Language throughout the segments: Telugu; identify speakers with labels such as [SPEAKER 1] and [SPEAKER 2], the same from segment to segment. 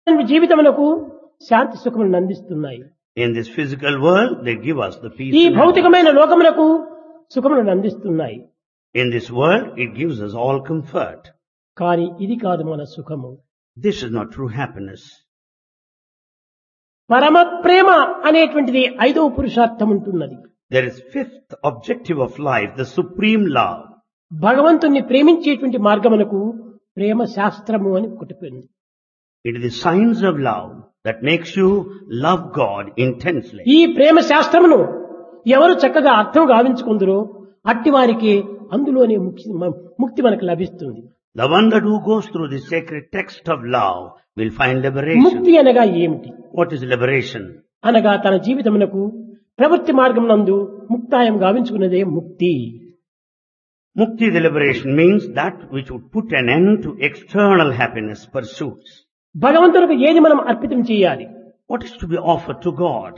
[SPEAKER 1] జీవితమునకు శాంతి సుఖములను అందిస్తున్నాయి.
[SPEAKER 2] In this physical world, they give us the peace.
[SPEAKER 1] ఈ
[SPEAKER 2] and
[SPEAKER 1] భౌతికమైన లోకమునకు సుఖములను అందిస్తున్నాయి.
[SPEAKER 2] happiness. In this world, it gives us all comfort.
[SPEAKER 1] కానీ ఇది కాదు మన సుఖము.
[SPEAKER 2] This is not true happiness.
[SPEAKER 1] పరమ ప్రేమ అనేటువంటిది 5వ పురుషార్థం ఉంటున్నది.
[SPEAKER 2] There is fifth objective of life, the supreme love.
[SPEAKER 1] భగవంతుణ్ణి ప్రేమించేటువంటి మార్గమునకు ప్రేమ శాస్త్రము అని ఒకటి ఉంది.
[SPEAKER 2] It is the science of love that makes you love God intensely.
[SPEAKER 1] ఈ ప్రేమ శాస్త్రమును ఎవరు చక్కగా అర్థం గావించుకుందరో అట్టి వారికి అందులోనే ముక్తి మనకు లభిస్తుంది.
[SPEAKER 2] The one that who goes through the sacred text of love will find
[SPEAKER 1] ముక్తి
[SPEAKER 2] liberation.
[SPEAKER 1] అనగా ఏమిటి
[SPEAKER 2] What is liberation?
[SPEAKER 1] అనగా తన జీవితమునకు ప్రవృత్తి మార్గం నందు ముక్తాయం గావించుకున్నదే ముక్తి.
[SPEAKER 2] Mukti, the liberation, means that which would put an end to external happiness pursuits.
[SPEAKER 1] భగవంతునికి ఏది మనం అర్పితం చేయాలి
[SPEAKER 2] What is to be offered to God?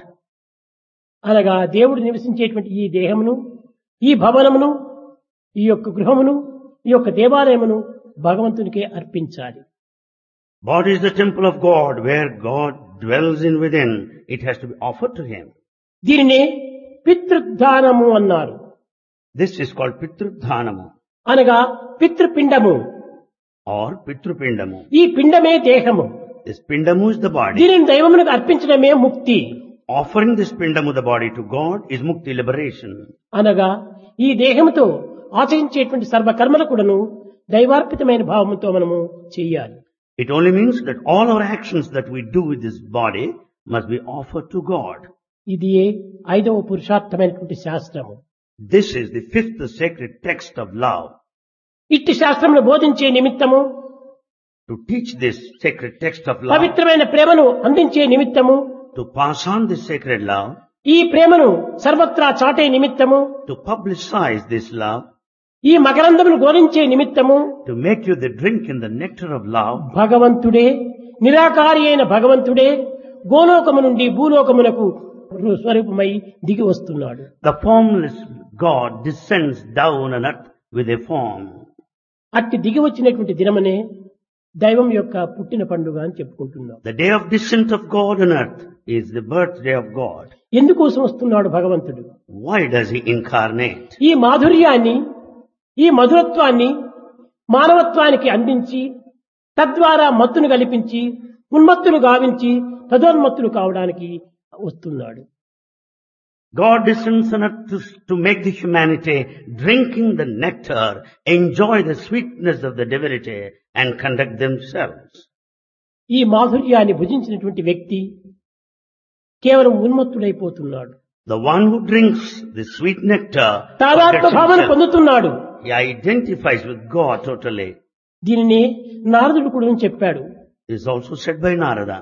[SPEAKER 1] అనగా దేవుడు నివసించేటువంటి ఈ దేహమును, ఈ భవనమును, ఈ యొక్క గృహమును, ఈ యొక్క దేవాలయమును భగవంతునికే అర్పించాలి.
[SPEAKER 2] Body is the temple of God, where God dwells in within. It has to be offered to Him.
[SPEAKER 1] దీనినే పితృదానము అన్నారు.
[SPEAKER 2] This is called Pitrudhanamu
[SPEAKER 1] అనగా పితృపిండము.
[SPEAKER 2] or Pitrupindamu.
[SPEAKER 1] ఈ పిండమే దేహము.
[SPEAKER 2] This Pindamu is the body.
[SPEAKER 1] దీనిని దైవమునకు అర్పించడమే ముక్తి.
[SPEAKER 2] Offering this Pindamu, the body, to God is Mukti, liberation.
[SPEAKER 1] అనగా ఈ దేహముతో ఆచరించేటువంటి సర్వకర్మలు కూడాను దైవార్పితమైన భావముతో మనము చెయ్యాలి.
[SPEAKER 2] It only means that all our actions that we do with this body must be offered to God.
[SPEAKER 1] ఇది 5వ పురుషార్థమైనటువంటి శాస్త్రము.
[SPEAKER 2] This is the fifth sacred text of love.
[SPEAKER 1] ఇట్టి శాస్త్రమును బోధించే నిమిత్తము,
[SPEAKER 2] To teach this sacred text of love,
[SPEAKER 1] పవిత్రమైన ప్రేమను అందించే నిమిత్తము,
[SPEAKER 2] to pass on this sacred love,
[SPEAKER 1] ఈ ప్రేమను సర్వత్రా చాటే నిమిత్తము,
[SPEAKER 2] to publicize this love,
[SPEAKER 1] ఈ మకరందమును గోలించే నిమిత్తము
[SPEAKER 2] to make you the drink in the nectar of love,
[SPEAKER 1] భగవంతుడే, నిరాకారి అయిన భగవంతుడే గోలోకము నుండి భూలోకమునకు స్వరూపమై దిగి వస్తున్నాడు.
[SPEAKER 2] the formless God descends down on earth with a form.
[SPEAKER 1] అట్టి దిగి వచ్చినటువంటి దినమనే దైవం యొక్క పుట్టిన పండుగ అని చెప్పుకుంటున్నాం.
[SPEAKER 2] The day of descent of God on earth is the birthday of God.
[SPEAKER 1] ఎందుకోసం వస్తున్నాడు భగవంతుడు?
[SPEAKER 2] Why does He incarnate?
[SPEAKER 1] ఈ మాధుర్యాన్ని, ఈ మధురత్వాన్ని మానవత్వానికి అందించి తద్వారా మత్తును కల్పించి ఉన్మత్తులు గావించి తదోన్మత్తులు కావడానికి వస్తున్నాడు.
[SPEAKER 2] God descends on earth to make the humanity drinking the nectar, enjoy the sweetness of the divinity and conduct themselves.
[SPEAKER 1] ఈ మాధుర్యాన్ని భుజించినటువంటి వ్యక్తి కేవలం ఉన్మత్తుడైపోతున్నాడు.
[SPEAKER 2] The one who drinks the sweet nectar
[SPEAKER 1] తాదాత్మ
[SPEAKER 2] forgets
[SPEAKER 1] భావన
[SPEAKER 2] himself.
[SPEAKER 1] పొందుతున్నాడు.
[SPEAKER 2] He identifies with God totally.
[SPEAKER 1] దీనిని నారదుడు కూడా చెప్పాడు.
[SPEAKER 2] This is also said by Narada.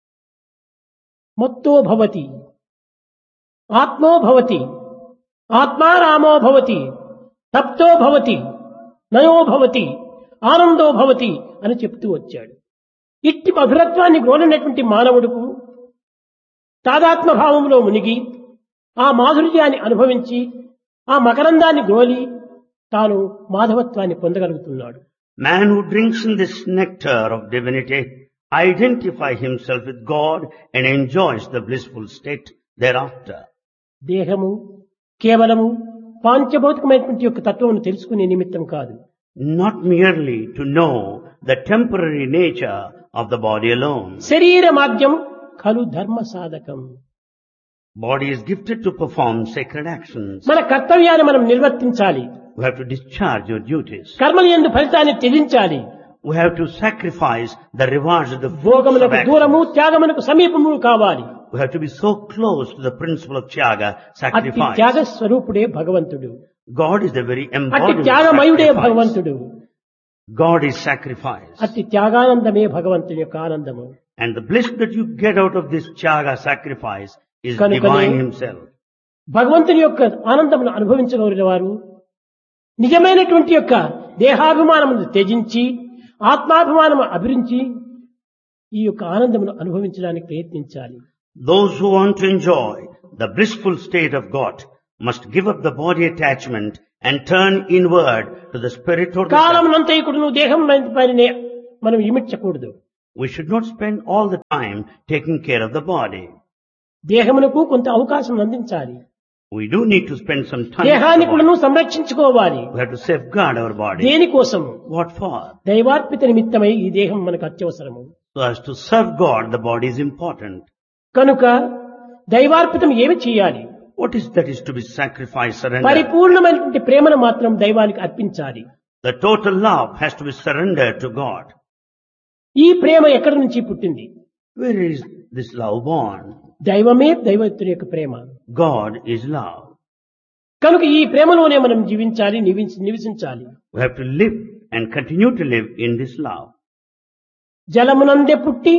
[SPEAKER 1] మత్తో భవతి, ఆత్మో భవతి, ఆత్మారామో భవతి, తప్తో భవతి, నయో భవతి, ఆనందో భవతి అని చెప్తూ వచ్చాడు. ఇట్టి మధురత్వాన్ని గ్రోలినటువంటి మానవుడుకు తాదాత్మ భావంలో మునిగి ఆ మాధుర్యాన్ని అనుభవించి ఆ మకరందాన్ని గ్రోలి తాను మాధవత్వాన్ని పొందగలుగుతున్నాడు.
[SPEAKER 2] Man who drinks in this nectar of divinity identify himself with God and enjoys the blissful state thereafter.
[SPEAKER 1] దేహము కేవలము పాంచభౌతికమైనటువంటి యొక్క తత్వమును తెలుసుకునే నిమిత్తం కాదు.
[SPEAKER 2] Not merely to know the temporary nature of the body alone.
[SPEAKER 1] శరీర మాధ్యం ఖలు ధర్మ సాధకం.
[SPEAKER 2] Body is gifted to perform sacred actions.
[SPEAKER 1] మన కర్తవ్యాన్ని మనం నిర్వర్తించాలి.
[SPEAKER 2] We have to discharge your duties.
[SPEAKER 1] కర్మల యందు ఫలితాన్ని త్యజించాలి.
[SPEAKER 2] We have to sacrifice the rewards of the fruits of
[SPEAKER 1] భోగములకు దూరము,
[SPEAKER 2] actions.
[SPEAKER 1] త్యాగమునకు సమీపము కావాలి.
[SPEAKER 2] We have to be so close to the principle of Tyaga,
[SPEAKER 1] అట్టి
[SPEAKER 2] sacrifice.
[SPEAKER 1] త్యాగ స్వరూపుడే భగవంతుడు.
[SPEAKER 2] God is the very
[SPEAKER 1] అట్టి
[SPEAKER 2] embodiment of
[SPEAKER 1] త్యాగమయుడే
[SPEAKER 2] sacrifice.
[SPEAKER 1] భగవంతుడు.
[SPEAKER 2] God is sacrifice.
[SPEAKER 1] అట్టి త్యాగానందమే భగవంతుని యొక్క ఆనందము.
[SPEAKER 2] And the bliss that you get out of this Tyaga sacrifice is
[SPEAKER 1] కనుకనే
[SPEAKER 2] divine himself.
[SPEAKER 1] భగవంతుని యొక్క ఆనందమును అనుభవించగలిగిన వారు నిజమైనటువంటి యొక్క దేహాభిమానమును త్యజించి ఆత్మాభిమానము అభిరించి ఈ యొక్క ఆనందమును అనుభవించడానికి ప్రయత్నించాలి.
[SPEAKER 2] Those who want to enjoy the blissful state of God must give up the body attachment and turn inward to the spirit or the self.
[SPEAKER 1] కాలమునంతయుకుడును దేహం పైనే మనం ఇమిడ్చకూడదు.
[SPEAKER 2] We should not spend all the time taking care of the body.
[SPEAKER 1] దేహమునకు కొంత అవకాశం అందించాలి.
[SPEAKER 2] We do need to spend some time with
[SPEAKER 1] దేహాన్ని
[SPEAKER 2] the
[SPEAKER 1] కూడాను
[SPEAKER 2] body.
[SPEAKER 1] సంరక్షించుకోవాలి.
[SPEAKER 2] We have to safeguard our body.
[SPEAKER 1] దేనికోసము?
[SPEAKER 2] What for?
[SPEAKER 1] దైవార్పిత నిమిత్తమై ఈ దేహం మనకు అత్యవసరము.
[SPEAKER 2] So as to serve God, the body is important.
[SPEAKER 1] కనుక దైవార్పితం ఏమి చేయాలి?
[SPEAKER 2] What is that is to be sacrificed, surrendered?
[SPEAKER 1] పరిపూర్ణమైనటువంటి ప్రేమను మాత్రం దైవానికి అర్పించాలి.
[SPEAKER 2] The total love has to be surrendered to God.
[SPEAKER 1] ఈ ప్రేమ ఎక్కడి నుంచి పుట్టింది?
[SPEAKER 2] Where is this love born?
[SPEAKER 1] దైవమే దైవత్తుని యొక్క ప్రేమ.
[SPEAKER 2] God is love.
[SPEAKER 1] కనుక ఈ ప్రేమలోనే మనం జీవించాలి, నివసించాలి.
[SPEAKER 2] We have to live and continue to live in this love.
[SPEAKER 1] జలమునందే పుట్టి,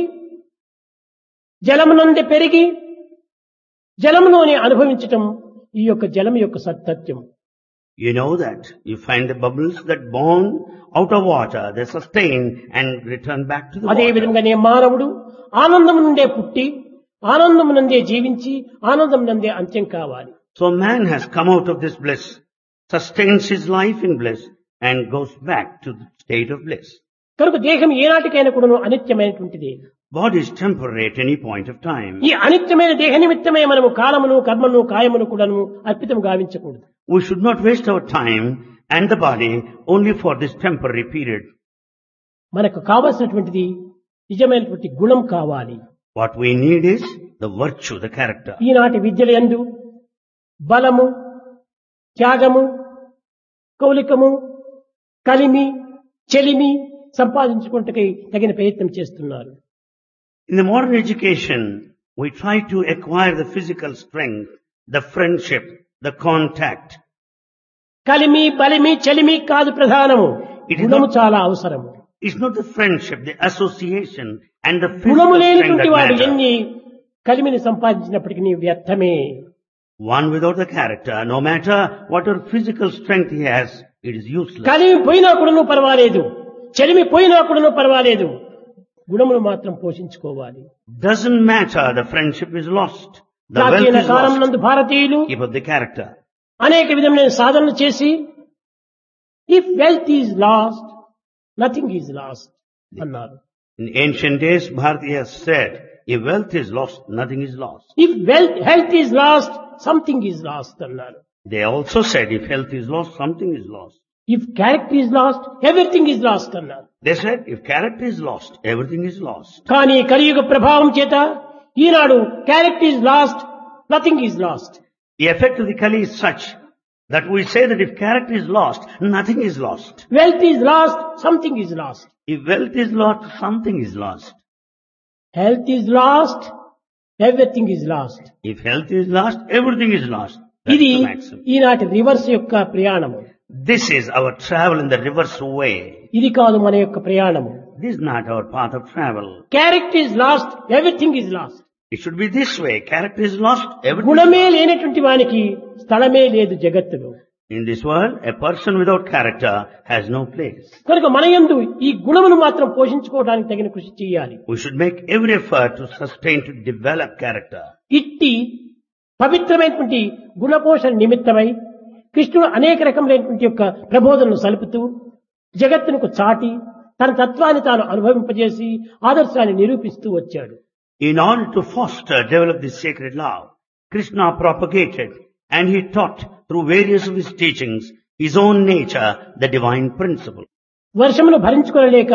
[SPEAKER 1] జలమునందే పెరిగి, జలములోనే అనుభవించటం ఈ యొక్క జలం యొక్క సత్యం.
[SPEAKER 2] You know that. You find the bubbles that born out of water, they sustain and return back to the
[SPEAKER 1] అదే
[SPEAKER 2] water.
[SPEAKER 1] విధంగానే మానవుడు ఆనందము నుండే పుట్టి, ఆనందము నందే జీవించి, ఆనందం నందే అంత్యం కావాలి.
[SPEAKER 2] So man has come out of this bliss, sustains his life in bliss and goes back to the state of bliss.
[SPEAKER 1] కనుక దేహం ఏనాటికైనా కూడాను అనిత్యమైనటువంటిది.
[SPEAKER 2] Body is temporary at any point of time.
[SPEAKER 1] ఈ అనిత్యమైన దేహ నిమిత్తమే మనము కాలమును, కర్మను, కాయమును కూడాను అర్పితం గావించకూడదు.
[SPEAKER 2] We should not waste our time and the body only for this temporary period.
[SPEAKER 1] మనకు కావలసినటువంటిది నిజమైనటువంటి గుణం కావాలి.
[SPEAKER 2] What we need is the virtue, the character.
[SPEAKER 1] ఈనాటి విద్యల యందు బలము, త్యాగము, కౌలికము, కలిమి, చెలిమి సంపాదించుకుంటకై తగిన ప్రయత్నం చేస్తున్నారు.
[SPEAKER 2] In the modern education, we try to acquire the physical strength, the friendship, the contact.
[SPEAKER 1] కలిమి, బలిమి, చెలిమి కాదు ప్రధానము.
[SPEAKER 2] It is
[SPEAKER 1] గుణము
[SPEAKER 2] not-
[SPEAKER 1] చాలా అవసరము.
[SPEAKER 2] It's not the friendship, the association and the
[SPEAKER 1] గుణము
[SPEAKER 2] physical strength
[SPEAKER 1] లేనిటువంటి
[SPEAKER 2] that
[SPEAKER 1] వాడు
[SPEAKER 2] matter.
[SPEAKER 1] ఎన్ని కలిమిని సంపాదించినప్పటికీ వ్యర్థమే.
[SPEAKER 2] One without the character, no matter whatever physical strength he has, it is useless.
[SPEAKER 1] కలిమి పోయినా కూడాను పర్వాలేదు, చెలిమి పోయినా కూడాను పర్వాలేదు, గుణమును మాత్రం పోషించుకోవాలి.
[SPEAKER 2] Doesn't matter, the friendship is lost. The wealth
[SPEAKER 1] ప్రాచీన
[SPEAKER 2] is
[SPEAKER 1] కాలం
[SPEAKER 2] lost.
[SPEAKER 1] నందు భారతీయులు
[SPEAKER 2] Keep up the character.
[SPEAKER 1] అనేక విధమైన సాధనలు చేసి if wealth is lost nothing is lost అన్నారు.
[SPEAKER 2] In ancient days, Bharatiya said, if wealth is lost, nothing is lost.
[SPEAKER 1] If health is lost something is lost అన్నారు.
[SPEAKER 2] They also said, if health is lost, something is lost.
[SPEAKER 1] If character is lost everything is lost అన్నారు.
[SPEAKER 2] They said, if character is lost, everything is lost.
[SPEAKER 1] కానీ కలియుగ ప్రభావం చేత ఈనాడు character is lost nothing is lost.
[SPEAKER 2] The effect of the Kali is such that we say that if character is lost, nothing is lost.
[SPEAKER 1] Wealth is lost something is lost.
[SPEAKER 2] If wealth is lost, something is lost.
[SPEAKER 1] Health is lost everything is lost.
[SPEAKER 2] If health is lost, everything is lost. That's
[SPEAKER 1] ఇది
[SPEAKER 2] the maxim.
[SPEAKER 1] ఈనాటి రివర్స్ యొక్క ప్రయాణము.
[SPEAKER 2] This is our travel in the reverse way.
[SPEAKER 1] ఇది కాదు మన యొక్క ప్రయాణము.
[SPEAKER 2] This is not our path of travel.
[SPEAKER 1] Character is lost everything is lost.
[SPEAKER 2] It should be this way. Character is lost, everything is
[SPEAKER 1] గుణమే
[SPEAKER 2] lost.
[SPEAKER 1] లేనటువంటి వానికి స్థలమే లేదు జగత్తులో.
[SPEAKER 2] In this world, a person without character has no place.
[SPEAKER 1] కనుక మన యందు ఈ గుణమును మాత్రం పోషించుకోవడానికి తగిన కృషి చేయాలి.
[SPEAKER 2] We should make every effort to sustain, to develop character.
[SPEAKER 1] ఇట్టి పవిత్రమైనటువంటి గుణపోషణ నిమిత్తమై కృష్ణుడు అనేక రకములైనటువంటి యొక్క ప్రబోధనలు సలుపుతూ జగత్తునకు చాటి తన తత్వాన్ని తాను అనుభవింపజేసి ఆదర్శాన్ని నిరూపిస్తూ వచ్చాడు.
[SPEAKER 2] In order to foster, develop this sacred love, Krishna propagated and he taught through various of his teachings his own nature, the divine principle.
[SPEAKER 1] వర్షమును భరించుకోలేక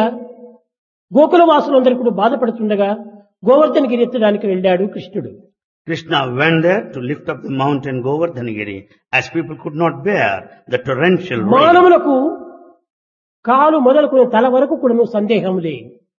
[SPEAKER 1] Gokula వాసులందరూ కూడా బాధపడుతుండగా గోవర్ధనగిరి ఎత్తడానికి వెళ్ళాడు కృష్ణుడు.
[SPEAKER 2] Krishna went there to lift up the mountain Govardhanagiri as people could not bear the torrential rain.
[SPEAKER 1] మానవులకు కాలు మొదలుకునే తల వరకు కూడా సందేహములే.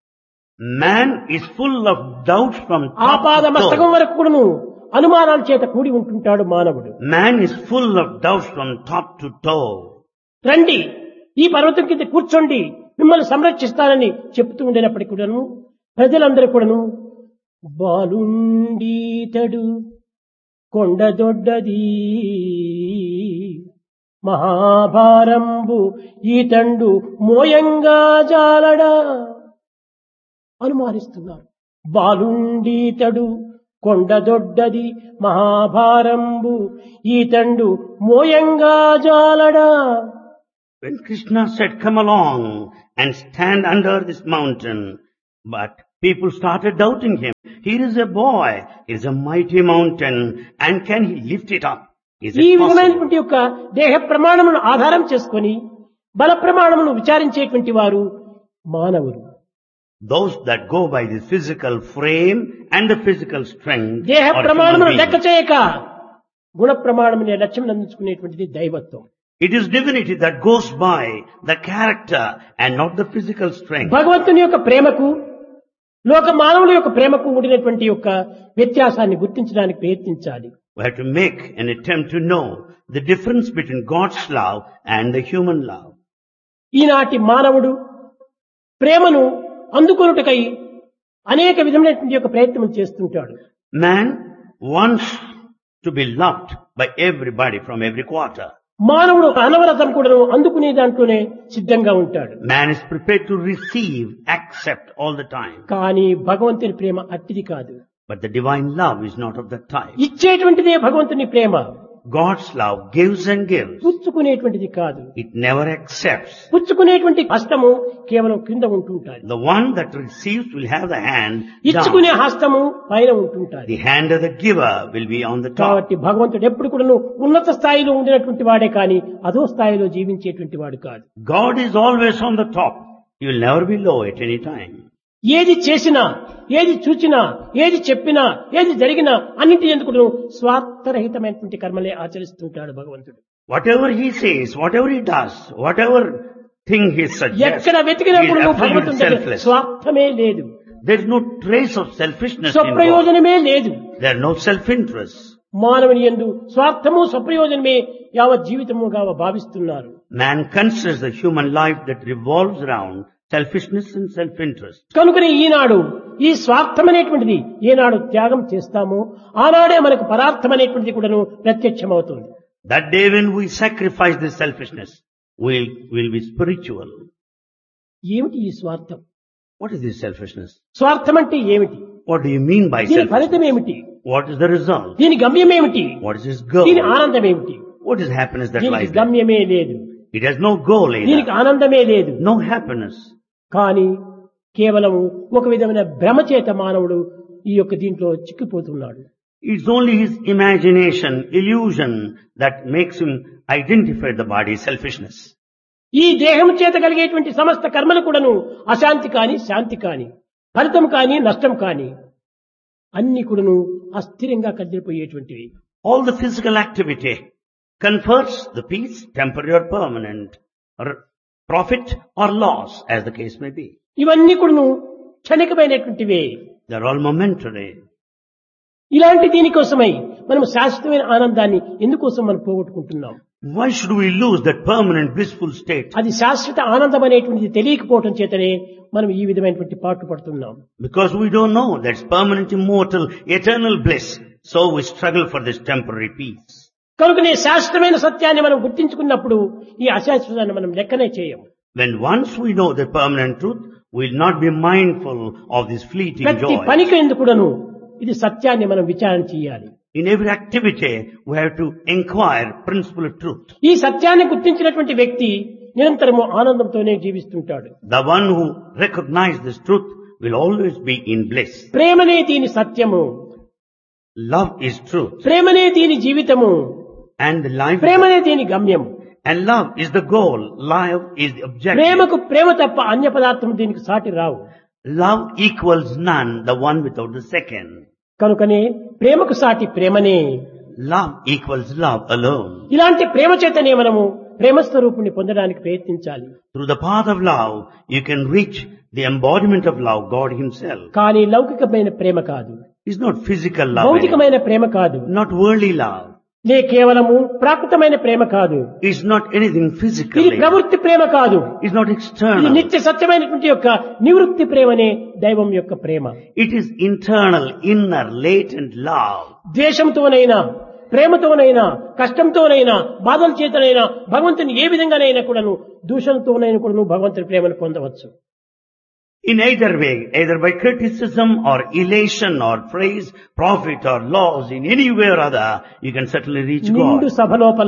[SPEAKER 2] Man is full of doubts from
[SPEAKER 1] ఆపాద
[SPEAKER 2] top to
[SPEAKER 1] మస్తకం
[SPEAKER 2] toe.
[SPEAKER 1] వరకు కూడాను అనుమానాల చేత కూడి ఉంటుంటాడు మానవుడు.
[SPEAKER 2] Man is full of doubts from top to toe.
[SPEAKER 1] రండి ఈ పర్వతం కింద కూర్చోండి మిమ్మల్ని సంరక్షిస్తానని చెప్తూ ఉండినప్పటికీ కూడాను ప్రజలందరూ కూడాను బాలుండీతడు కొండదొడ్డది మహాభారంబు ఈతండు మోయంగా జాలడా అనుమానిస్తున్నారు. బాలుండీతడు కొండదొడ్డది మహాభారంబు ఈతండు మోయంగా జాలడా.
[SPEAKER 2] When Krishna said, come along and stand under this mountain, but People started doubting him. Here is a boy, he is a mighty mountain, and can he lift it up? Is
[SPEAKER 1] ఈ
[SPEAKER 2] it possible?
[SPEAKER 1] విధమైనటువంటి యొక్క దేహ ప్రమాణమును ఆధారం చేసుకొని బల ప్రమాణమును విచారించేటువంటి వారు మానవులు.
[SPEAKER 2] Those that go by the physical frame and the physical strength
[SPEAKER 1] దేహ
[SPEAKER 2] are
[SPEAKER 1] ప్రమాణమును
[SPEAKER 2] human
[SPEAKER 1] లెక్క
[SPEAKER 2] beings.
[SPEAKER 1] చేయక గుణ ప్రమాణమునే లక్ష్యం అందించుకునేటువంటిది దైవత్వం.
[SPEAKER 2] It is divinity that goes by the character and not the physical strength.
[SPEAKER 1] భగవంతుని యొక్క ప్రేమకు లోక మానవుల యొక్క ప్రేమకు ఉండినటువంటి యొక్క వ్యత్యాసాన్ని గుర్తించడానికి ప్రయత్నించాలి.
[SPEAKER 2] We have to make an attempt to know the difference between God's love and the human love.
[SPEAKER 1] ఈనాటి మానవుడు ప్రేమను అందుకొనుటకై అనేక విధమైనటువంటి యొక్క ప్రయత్నం చేస్తుంటాడు.
[SPEAKER 2] Man wants to be loved by everybody from every quarter.
[SPEAKER 1] మానవుడు అనవరతం కూడా అందుకునే దాంట్లోనే సిద్ధంగా ఉంటాడు.
[SPEAKER 2] Man is prepared to receive, accept all the time.
[SPEAKER 1] కానీ భగవంతుని ప్రేమ అట్టిది కాదు.
[SPEAKER 2] But the divine love is not of that type.
[SPEAKER 1] ఇచ్చేటువంటిదే భగవంతుని ప్రేమ,
[SPEAKER 2] God's love gives and gives.
[SPEAKER 1] పుచ్చుకునేటువంటిది కాదు.
[SPEAKER 2] It never accepts.
[SPEAKER 1] పుచ్చుకునేటువంటి హస్తము కేవలం కింద ఉంటుంటాది.
[SPEAKER 2] The one that receives will have the hand
[SPEAKER 1] ఇచ్చుకునే
[SPEAKER 2] down.
[SPEAKER 1] హస్తము పైన ఉంటుంటాది.
[SPEAKER 2] The hand of the giver will be on the top.
[SPEAKER 1] కాబట్టి భగవంతుడు ఎప్పుడు కూడా ఉన్నత స్థాయిలో ఉండినటువంటి వాడే కానీ అధో స్థాయిలో జీవించేటువంటి వాడు కాదు.
[SPEAKER 2] God is always on the top. He will never be low at any time.
[SPEAKER 1] ఏది చేసినా, ఏది చూచినా, ఏది చెప్పినా, ఏది జరిగినా అన్నింటి ఎందుకు స్వార్థరహితమైనటువంటి కర్మలే ఆచరిస్తుంటాడు భగవంతుడు.
[SPEAKER 2] Whatever he says, whatever he does, whatever thing he suggests,
[SPEAKER 1] ఎక్కడ
[SPEAKER 2] he is
[SPEAKER 1] వెతికినప్పుడు
[SPEAKER 2] absolutely
[SPEAKER 1] భగవంతుడి దగ్గర
[SPEAKER 2] selfless.
[SPEAKER 1] స్వార్థమే లేదు,
[SPEAKER 2] There is no trace of selfishness in God.
[SPEAKER 1] స్వప్రయోజనమే లేదు.
[SPEAKER 2] There are no self-interest.
[SPEAKER 1] మానవుని యందు స్వార్థము స్వప్రయోజనమే యావత్ జీవితముగా భావిస్తున్నారు.
[SPEAKER 2] Man considers the human life that revolves around selfishness and self-interest.
[SPEAKER 1] కనుకనే ఈనాడు ఈ స్వార్థం అనేటువంటిది ఏనాడు త్యాగం చేస్తామో ఆనాడే మనకు పరార్థం అనేటువంటిది కూడాను ప్రత్యక్షమవుతుంది.
[SPEAKER 2] That day when we sacrifice this selfishness, we'll be spiritual.
[SPEAKER 1] ఏమిటి ఈ స్వార్థం?
[SPEAKER 2] What is this selfishness?
[SPEAKER 1] స్వార్థం అంటే ఏమిటి?
[SPEAKER 2] What do you mean by
[SPEAKER 1] దీని
[SPEAKER 2] selfishness?
[SPEAKER 1] ఫలితం ఏమిటి?
[SPEAKER 2] What is the result?
[SPEAKER 1] దీని గమ్యం ఏమిటి?
[SPEAKER 2] What is its goal?
[SPEAKER 1] దీని ఆనందం ఏమిటి?
[SPEAKER 2] What is happiness that
[SPEAKER 1] దీనికి
[SPEAKER 2] lies there?
[SPEAKER 1] గమ్యమే లేదు,
[SPEAKER 2] It has no goal
[SPEAKER 1] దీనికి
[SPEAKER 2] either.
[SPEAKER 1] ఆనందమే లేదు.
[SPEAKER 2] No happiness.
[SPEAKER 1] కానీ కేవలం ఒక విధమైన భ్రమ చేత మానవుడు ఈ యొక్క దీంట్లో చిక్కిపోతున్నాడు.
[SPEAKER 2] It's only his imagination, illusion that makes him identify the body's selfishness.
[SPEAKER 1] ఈ దేహం చేత కలిగేటువంటి సమస్త కర్మలు కూడాను అశాంతి కాని శాంతి కాని ఫలితం కాని నష్టం కాని అన్ని కూడాను అస్థిరంగా కదిలిపోయేటువంటివి.
[SPEAKER 2] All the physical activity confers the peace, temporary or permanent, or profit or loss, as the case may be.
[SPEAKER 1] ఇవన్నీ కూడాను క్షణికమైనటువంటివే.
[SPEAKER 2] They're all momentary.
[SPEAKER 1] ఇలాంటి దీనికోసమై మనం శాశ్వతమైన ఆనందాన్ని ఎందుకోసం మనం పోగొట్టుకుంటున్నాం?
[SPEAKER 2] Why should we lose that permanent blissful state?
[SPEAKER 1] అది శాశ్వత ఆనందం అనేటువంటిది తెలియకపోవటం చేతనే మనం ఈ విధమైనటువంటి పాటు పడుతున్నాం.
[SPEAKER 2] Because we don't know that's permanent, immortal, eternal bliss. So we struggle for this temporary peace.
[SPEAKER 1] కనుకనే శాశ్వతమైన సత్యాన్ని మనం గుర్తించుకున్నప్పుడు ఈ అశాశ్వతాన్ని మనం లెక్కనే చేయం.
[SPEAKER 2] When once we know the permanent truth, we will not be mindful of this fleeting
[SPEAKER 1] ప్రతి
[SPEAKER 2] joy.
[SPEAKER 1] పనికి ఎందుకుడను ఇది సత్యాన్ని మనం విచారణ చేయాలి.
[SPEAKER 2] In every activity, we have to inquire principle of truth.
[SPEAKER 1] ఈ సత్యాన్ని గుర్తించినటువంటి వ్యక్తి నిరంతరము ఆనందంతోనే జీవిస్తుంటాడు.
[SPEAKER 2] The one who recognizes this truth will always be in bliss.
[SPEAKER 1] ప్రేమనే దీని సత్యము,
[SPEAKER 2] Love is truth.
[SPEAKER 1] ప్రేమనే దీని జీవితము,
[SPEAKER 2] And life,
[SPEAKER 1] ప్రేమనే దీని గమ్యము.
[SPEAKER 2] and love is the goal. Love is the objective.
[SPEAKER 1] ప్రేమకు ప్రేమ తప్ప అన్య పదార్థం దీనికి సాటి రావు.
[SPEAKER 2] Love equals none, the one without the second.
[SPEAKER 1] కనుకనే ప్రేమకు సాటి ప్రేమనే.
[SPEAKER 2] Love equals love alone.
[SPEAKER 1] ఇలాంటి ప్రేమ చేతనే మనము ప్రేమ స్వరూపుణ్ణి పొందడానికి ప్రయత్నించాలి.
[SPEAKER 2] Through the path of love, you can reach the embodiment of love, God Himself.
[SPEAKER 1] కానీ లౌకికమైన ప్రేమ కాదు,
[SPEAKER 2] It's not physical love, anymore.
[SPEAKER 1] భౌతికమైన ప్రేమ కాదు,
[SPEAKER 2] Not worldly love.
[SPEAKER 1] లే కేవలము ప్రాకృతమైన ప్రేమ కాదు,
[SPEAKER 2] It's not anything
[SPEAKER 1] ఇది
[SPEAKER 2] physically.
[SPEAKER 1] ప్రవృత్తి ప్రేమ కాదు,
[SPEAKER 2] It's not
[SPEAKER 1] ఇది
[SPEAKER 2] external.
[SPEAKER 1] నిత్య సత్యమైనటువంటి యొక్క నివృత్తి ప్రేమనే దైవం యొక్క ప్రేమ.
[SPEAKER 2] It is internal, inner, latent love.
[SPEAKER 1] ద్వేషంతోనైనా ప్రేమతోనైనా కష్టంతోనైనా బాధల చేతనైనా భగవంతుని ఏ విధంగానైనా కూడాను దూషణతోనైనా కూడాను భగవంతుని ప్రేమను పొందవచ్చు.
[SPEAKER 2] In either way, either by criticism or elation or praise, profit or loss, in any way or other, you can certainly reach
[SPEAKER 1] నిండు
[SPEAKER 2] God.
[SPEAKER 1] సభ లోపల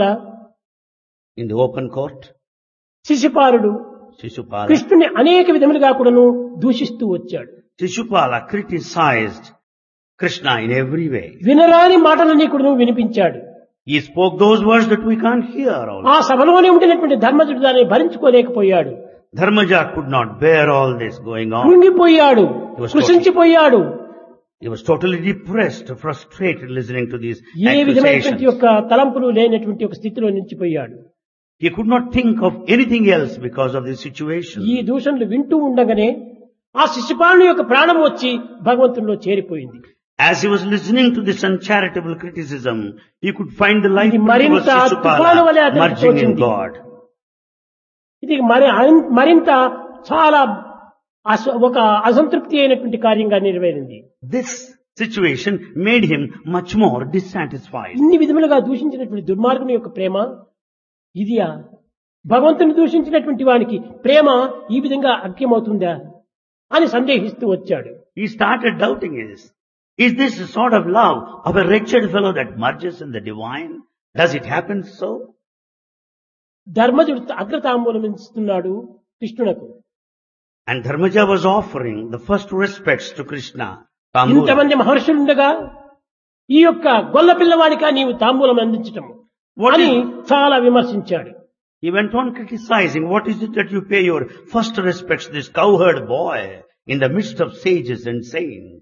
[SPEAKER 2] In the open court,
[SPEAKER 1] శిశుపాలుడు
[SPEAKER 2] Shishupala,
[SPEAKER 1] కృష్ణుని అనేక విధములుగా కూడాను దూషిస్తూ వచ్చాడు.
[SPEAKER 2] Shishupala criticized Krishna in every way.
[SPEAKER 1] వినరాని మాటలన్నీ కూడా వినిపించాడు.
[SPEAKER 2] He spoke those words that we can't hear also.
[SPEAKER 1] ఆ సభలోనే ఉండినటువంటి ధర్మజుడు దాన్ని భరించుకోలేకపోయాడు.
[SPEAKER 2] Dharmaja could not bear all this going on.
[SPEAKER 1] కృంగిపోయాడు, కృషించిపోయాడు.
[SPEAKER 2] He was totally depressed, frustrated listening to these
[SPEAKER 1] ఏ విధమైనటువంటి
[SPEAKER 2] accusations.
[SPEAKER 1] యొక్క తలంపులు లేనటువంటి ఒక స్థితిలో నిలిచిపోయాడు.
[SPEAKER 2] He could not think of anything else because of this situation.
[SPEAKER 1] ఈ దూషణలు వింటూ ఉండగానే ఆ శిశుపాలుని యొక్క ప్రాణం వచ్చి భగవంతునిలో చేరిపోయింది.
[SPEAKER 2] As he was listening to this uncharitable criticism, he could find the life
[SPEAKER 1] ఇది
[SPEAKER 2] of
[SPEAKER 1] మరింత తుఫాను వలె
[SPEAKER 2] Shishupala
[SPEAKER 1] అతనికి
[SPEAKER 2] merging in
[SPEAKER 1] తోచింది.
[SPEAKER 2] God.
[SPEAKER 1] ఇది మరింత చాలా ఒక అసంతృప్తి అయినటువంటి కార్యంగా నెరవేరింది.
[SPEAKER 2] This situation made him much more dissatisfied.
[SPEAKER 1] ఇన్ని విధములుగా దూషించినటువంటి దుర్మార్గుని యొక్క ప్రేమ ఇదియా? భగవంతుని దూషించినటువంటి వానికి ప్రేమ ఈ విధంగా అగ్యమవుతుందా అని సందేహిస్తూ వచ్చాడు.
[SPEAKER 2] He started doubting this. Is this the sort of love of a wretched fellow that merges in the divine? Does it happen so?
[SPEAKER 1] ధర్మజుడు అగ్రతాంబూలం ఇస్తున్నాడు కృష్ణునకు.
[SPEAKER 2] And Dharmaja was offering the first respects to Krishna. Tambula.
[SPEAKER 1] ఇంతమంది మహర్షులుండగా ఈ యొక్క గొల్ల పిల్లవాడిగా నీవు తాంబూలం అందించటం అని చాలా విమర్శించాడు.
[SPEAKER 2] He went on criticizing, what is it that you pay your first respects to this cowherd boy in the midst of sages and saints?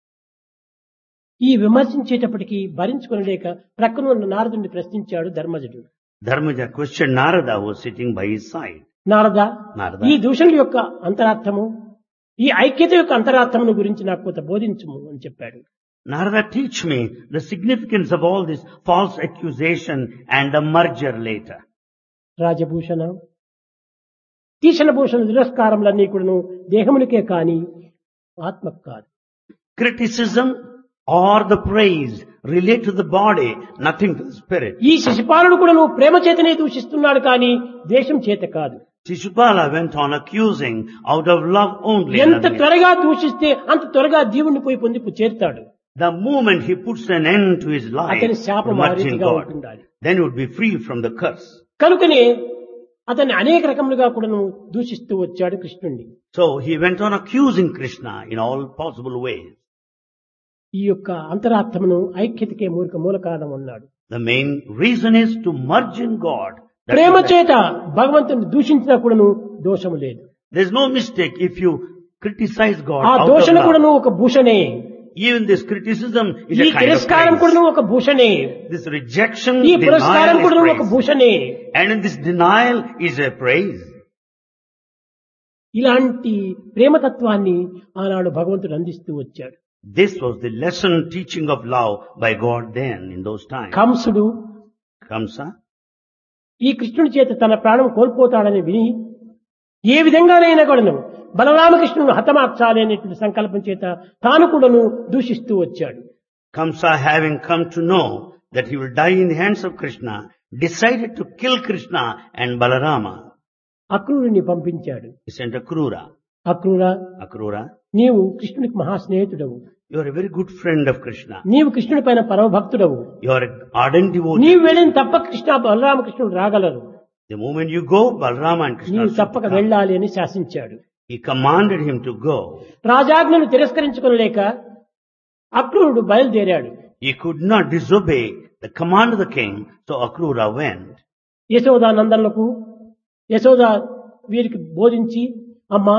[SPEAKER 1] ఈ విమర్శించేటప్పటికి భరించుకొనలేక ప్రక్కన ఉన్న నారదుని ప్రశ్నించాడు ధర్మజుడు.
[SPEAKER 2] Dharmaja questioned Narada who was sitting by his side.
[SPEAKER 1] Narada,
[SPEAKER 2] Narada.
[SPEAKER 1] ఈ దూషణల యొక్క అంతరార్థము, ఈ ఐక్యత యొక్క అంతరార్థమును గురించి నాకు కొంత బోధించుము అని చెప్పాడు.
[SPEAKER 2] Narada, teach me the significance of all this false accusation and the merger later.
[SPEAKER 1] Rajabhushana, తీషణభూషణ తిరస్కారములన్నీ కూడాను దేహమునికే కాని ఆత్మకు కాదు.
[SPEAKER 2] Criticism or the praise relate to the body, nothing to the spirit.
[SPEAKER 1] ఈ శిశుపాలుడు కూడా నువ్వు ప్రేమ చేతనే దూషిస్తున్నాడు కానీ ద్వేషం చేత కాదు.
[SPEAKER 2] Shishupala went on accusing out of love only.
[SPEAKER 1] ఎంత
[SPEAKER 2] nothing else.
[SPEAKER 1] త్వరగా దూషిస్తే అంత త్వరగా జీవుని పోయి పొంది చేరుతాడు.
[SPEAKER 2] The moment he puts an end to his life,
[SPEAKER 1] అతని శాపం ఆ
[SPEAKER 2] merging
[SPEAKER 1] రీతిగా
[SPEAKER 2] God,
[SPEAKER 1] ఉంటుండాలి.
[SPEAKER 2] then he would be free from the curse.
[SPEAKER 1] కనుకనే అతన్ని అనేక రకములుగా కూడా దూషిస్తూ వచ్చాడు కృష్ణుణ్ణి.
[SPEAKER 2] So he went on accusing Krishna in all possible ways.
[SPEAKER 1] ఈ యొక్క అంతరార్థమును ఐక్యతకే మూల కారణం అన్నాడు.
[SPEAKER 2] The main reason is to merge in God. That
[SPEAKER 1] Prema
[SPEAKER 2] is
[SPEAKER 1] చేత భగవంతుని దూషించినా కూడాను దోషము లేదు.
[SPEAKER 2] There's no mistake if you criticize God
[SPEAKER 1] ఆ
[SPEAKER 2] out
[SPEAKER 1] దోషణ
[SPEAKER 2] of love.
[SPEAKER 1] కూడాను ఒక భూషణే.
[SPEAKER 2] Even this criticism is
[SPEAKER 1] ఈ
[SPEAKER 2] a kind of
[SPEAKER 1] తిరస్కారం
[SPEAKER 2] praise.
[SPEAKER 1] కూడాను ఒక భూషణే.
[SPEAKER 2] This rejection,
[SPEAKER 1] ఈ పురస్కారం
[SPEAKER 2] denial
[SPEAKER 1] కూడాను
[SPEAKER 2] is
[SPEAKER 1] ఒక
[SPEAKER 2] praise.
[SPEAKER 1] భూషణే.
[SPEAKER 2] And in this denial is a praise.
[SPEAKER 1] ఇలాంటి ప్రేమతత్వాన్ని ఆనాడు భగవంతుడు అందిస్తూ వచ్చాడు.
[SPEAKER 2] This was the lesson teaching of love by God then in those times.
[SPEAKER 1] Kamsudu
[SPEAKER 2] Kamsa,
[SPEAKER 1] ఈ కృష్ణుడి చేత తన ప్రాణం కోల్పోతాడని విని ఏ విధంగానైనా కూడాను బలరామకృష్ణుడు హతమార్చాలి అనేటువంటి సంకల్పం చేత తాను కూడాను దూషిస్తూ వచ్చాడు.
[SPEAKER 2] Kamsa, having come to know that he will die in the hands of Krishna, decided to kill Krishna and Balarama.
[SPEAKER 1] అక్రూరుని పంపించాడు.
[SPEAKER 2] He sent Akrura.
[SPEAKER 1] అక్రూరా, నీవు కృష్ణునికి మహాస్నేహితుడవు,
[SPEAKER 2] You are a very good friend of Krishna.
[SPEAKER 1] నీవు కృష్ణుడి పైన పరమ భక్తుడవు,
[SPEAKER 2] You are an ardent devotee.
[SPEAKER 1] నీవు వెళ్ళిన తప్ప Krishna బలరామకృష్ణుడు రాగలరు,
[SPEAKER 2] The moment you go, Balarama and Krishna
[SPEAKER 1] నీవు
[SPEAKER 2] should
[SPEAKER 1] తప్పక
[SPEAKER 2] come.
[SPEAKER 1] వెళ్ళాలి అని శాసించాడు.
[SPEAKER 2] He commanded him to go.
[SPEAKER 1] రాజాజ్ఞను తిరస్కరించుకోలేక అక్రూరుడు బయలుదేరాడు.
[SPEAKER 2] He could not disobey the command of the king, so Akrura went.
[SPEAKER 1] Yashoda నందనలకు Yashoda వీరికి బోధించి, అమ్మా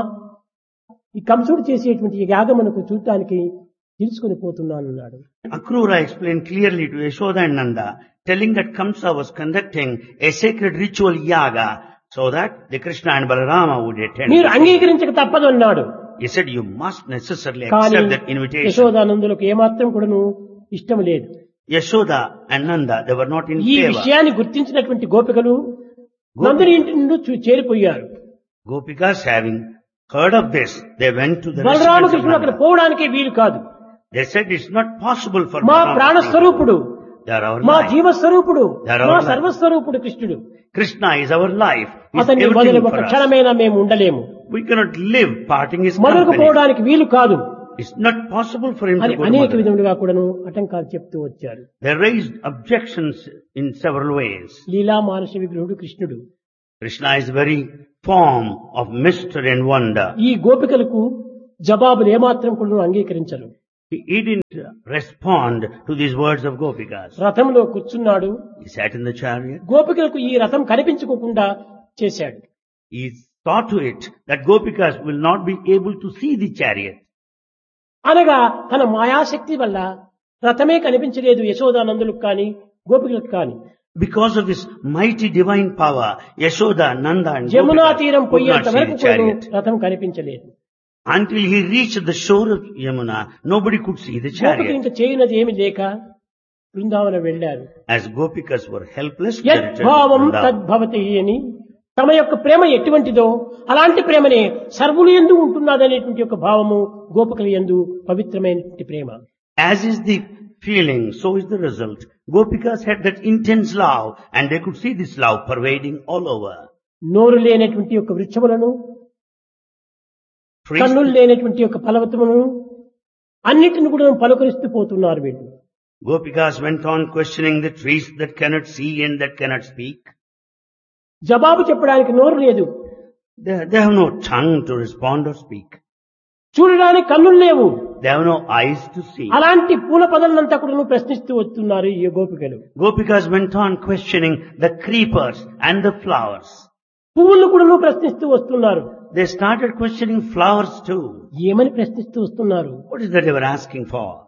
[SPEAKER 1] ఈ కంసుడు చేసేటువంటి ఈ యాగమునకు చూడటానికి తీసుకుని పోతున్నానన్నాడు.
[SPEAKER 2] Akrura explained clearly to Yashoda and Nanda, telling that Kamsa was conducting a sacred ritual yaga so that the Krishna and Balarama would attend.
[SPEAKER 1] మీరు అంగీకరించక తప్పదు అన్నాడు.
[SPEAKER 2] He said, you must necessarily
[SPEAKER 1] కానీ
[SPEAKER 2] accept that invitation.
[SPEAKER 1] యశోదానందులకు ఏమాత్రం కూడాను ఇష్టం లేదు.
[SPEAKER 2] Yashoda and Nanda, they were not in
[SPEAKER 1] ఈ
[SPEAKER 2] favor.
[SPEAKER 1] విషయాన్ని గుర్తించినటువంటి గోపికలు నందుని ఇంటి నుండి చేరిపోయారు.
[SPEAKER 2] Gopikas having heard of this, they went to the residence of
[SPEAKER 1] బలరామకృష్ణుడు అక్కడ
[SPEAKER 2] Nanda.
[SPEAKER 1] పోవడానికే వీలు కాదు.
[SPEAKER 2] They said it's not possible for
[SPEAKER 1] మా
[SPEAKER 2] Balarama
[SPEAKER 1] ప్రాణస్వరూపుడు,
[SPEAKER 2] to go. They are our
[SPEAKER 1] మా
[SPEAKER 2] life.
[SPEAKER 1] జీవస్వరూపుడు,
[SPEAKER 2] They are our
[SPEAKER 1] మా
[SPEAKER 2] life.
[SPEAKER 1] సర్వస్వరూపుడు కృష్ణుడు.
[SPEAKER 2] Krishna is our life. He is
[SPEAKER 1] అతన్ని వదిలి
[SPEAKER 2] everything
[SPEAKER 1] ఒక
[SPEAKER 2] for us.
[SPEAKER 1] క్షణమైనా మేము ఉండలేము,
[SPEAKER 2] We cannot live parting his
[SPEAKER 1] మొదలుకు
[SPEAKER 2] company.
[SPEAKER 1] పోవడానికి వీలు కాదు
[SPEAKER 2] It's not possible for him
[SPEAKER 1] అని
[SPEAKER 2] to go to
[SPEAKER 1] అనేక
[SPEAKER 2] Mathura.
[SPEAKER 1] విధములుగా కూడాను ఆటంకాలు చెప్తూ వచ్చారు.
[SPEAKER 2] They raised objections in several ways.
[SPEAKER 1] లీలా మానుష విగ్రహుడు కృష్ణుడు.
[SPEAKER 2] Krishna is the very form of mystery and wonder.
[SPEAKER 1] ఈ గోపికలకు జవాబులు ఏమాత్రం కూడా అంగీకరించరు.
[SPEAKER 2] He didn't respond to these words of Gopikas.
[SPEAKER 1] రథంలో కూర్చున్నాడు.
[SPEAKER 2] He sat in the chariot.
[SPEAKER 1] గోపికలకు ఈ రథం కనిపించుకోకుండా చేశాడు.
[SPEAKER 2] He saw to it that Gopikas will not be able to see the chariot.
[SPEAKER 1] అనగా తన మాయాశక్తి వల్ల రథమే కనిపించలేదు యశోదానందులకు కానీ గోపికలకు కానీ.
[SPEAKER 2] Because of his mighty divine power, Yashoda, Nanda and
[SPEAKER 1] Jamuna
[SPEAKER 2] Gopikas
[SPEAKER 1] తీరం
[SPEAKER 2] could
[SPEAKER 1] పోయేంత
[SPEAKER 2] not see
[SPEAKER 1] వరకు
[SPEAKER 2] the chariot.
[SPEAKER 1] రథం కనిపించలేదు.
[SPEAKER 2] Until he reached the shore of Yamuna, nobody could see the
[SPEAKER 1] గోపికలు
[SPEAKER 2] chariot.
[SPEAKER 1] ఇంకా చేయనది ఏమి లేక బృందావనం వెళ్ళారు.
[SPEAKER 2] As Gopikas were helpless, they returned to
[SPEAKER 1] యద్భావం
[SPEAKER 2] Vrindavan.
[SPEAKER 1] తద్భవతి అని తమ యొక్క ప్రేమ ఎటువంటిదో అలాంటి ప్రేమనే సర్వులు యందు ఉంటున్నదనేటువంటి యొక్క భావము గోపికల యందు పవిత్రమైనటువంటి ప్రేమ.
[SPEAKER 2] As is the feeling, so is the result. Gopikas had that intense love and they could see this love pervading all over.
[SPEAKER 1] నోరు లేనటువంటి యొక్క వృక్షములను,
[SPEAKER 2] Trees,
[SPEAKER 1] కన్నులు లేనటువంటి యొక్క ఫలవతములను అన్నిటిని కూడా పలుకరిస్తూ పోతున్నారు వీళ్ళు.
[SPEAKER 2] Gopikas went on questioning the trees that cannot see and that cannot speak.
[SPEAKER 1] జవాబు చెప్పడానికి నోరు లేదు,
[SPEAKER 2] They have no tongue to respond or speak.
[SPEAKER 1] చూడడానికి కన్నులు లేవు.
[SPEAKER 2] They have no eyes to see.
[SPEAKER 1] అలాంటి పూల పదలంతా కూడా ప్రశ్నిస్తూ వస్తున్నారు ఈ గోపికలు.
[SPEAKER 2] Gopikas went on questioning the creepers and the flowers.
[SPEAKER 1] పువ్వులు కూడా ప్రశ్నిస్తూ వస్తున్నారు.
[SPEAKER 2] They started questioning flowers too.
[SPEAKER 1] ఏమని ప్రశ్నిస్తూ వస్తున్నారు?
[SPEAKER 2] What is that they were asking for?